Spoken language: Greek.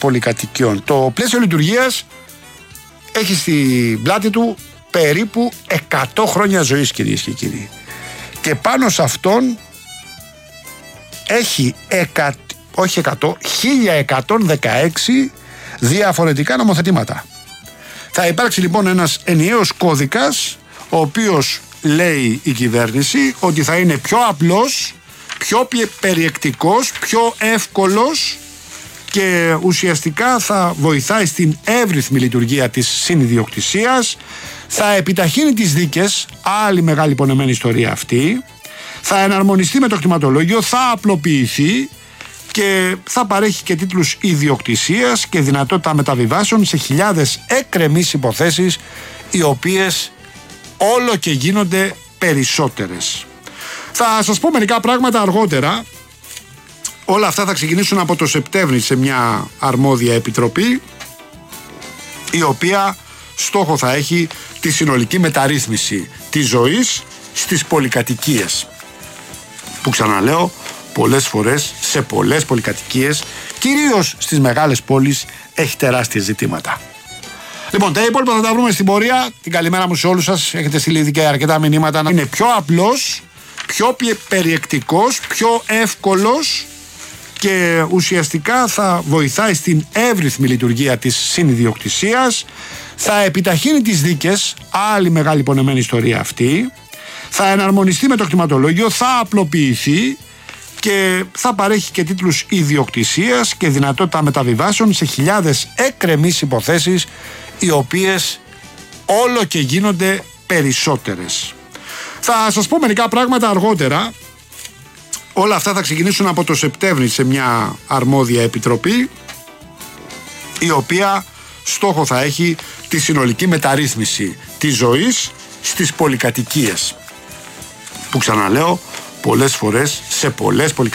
πολυκατοικιών. Το πλαίσιο λειτουργίας έχει στην πλάτη του περίπου 100 χρόνια ζωής, κυρίες και κύριοι. Και πάνω σε αυτόν έχει 1116 διαφορετικά νομοθετήματα. Θα υπάρξει λοιπόν ένας ενιαίος κώδικας, ο οποίος λέει η κυβέρνηση ότι θα είναι πιο απλός, πιο περιεκτικός, πιο εύκολος και ουσιαστικά θα βοηθάει στην εύρυθμη λειτουργία της συνιδιοκτησίας, θα επιταχύνει τις δίκες, άλλη μεγάλη πονεμένη ιστορία αυτή, θα εναρμονιστεί με το κτηματολόγιο, θα απλοποιηθεί και θα παρέχει και τίτλους ιδιοκτησίας και δυνατότητα μεταβιβάσεων σε χιλιάδες εκκρεμείς υποθέσεις, οι οποίες όλο και γίνονται περισσότερες. Θα σας πω μερικά πράγματα αργότερα. Όλα αυτά θα ξεκινήσουν από το Σεπτέμβρη σε μια αρμόδια επιτροπή, η οποία στόχο θα έχει τη συνολική μεταρρύθμιση της ζωής στις πολυκατοικίες, που ξαναλέω πολλές φορές σε πολλές πολυκατοικίες, κυρίως στις μεγάλες πόλεις, έχει τεράστια ζητήματα. Λοιπόν, τα υπόλοιπα θα τα βρούμε στην πορεία. Την καλημέρα μου σε όλους σας. Έχετε στείλει ήδη και αρκετά μηνύματα. Είναι πιο απλός, πιο περιεκτικός, πιο εύκολος και ουσιαστικά θα βοηθάει στην εύρυθμη λειτουργία της συνιδιοκτησίας, θα επιταχύνει τις δίκες, άλλη μεγάλη πονεμένη ιστορία αυτή, θα εναρμονιστεί με το κτηματολόγιο, θα απλοποιηθεί και θα παρέχει και τίτλους ιδιοκτησίας και δυνατότητα μεταβιβάσεων σε χιλιάδες εκκρεμείς υποθέσεις, οι οποίες όλο και γίνονται περισσότερες. Θα σας πω μερικά πράγματα αργότερα. Όλα αυτά θα ξεκινήσουν από το Σεπτέμβρη σε μια αρμόδια επιτροπή, η οποία στόχο θα έχει τη συνολική μεταρρύθμιση της ζωής στις πολυκατοικίες, που ξαναλέω πολλές φορές σε πολλές πολυκατοικίες